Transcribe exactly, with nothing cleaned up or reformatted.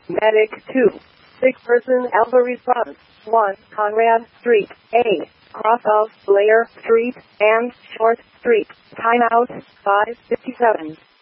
Medic two. Sick person Alpha response. one. Conrad Street. A. Cross of Blair Street and Short Street. Timeout five fifty-seven.